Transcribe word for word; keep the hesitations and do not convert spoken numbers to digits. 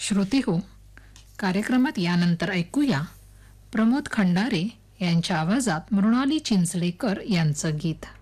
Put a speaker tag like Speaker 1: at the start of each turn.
Speaker 1: श्रोते हो, कार्यक्रमात यानंतर ऐकूया प्रमोद खंडारे यांच्या आवाजात मृणाली चिंचलेकर यांचं गीत.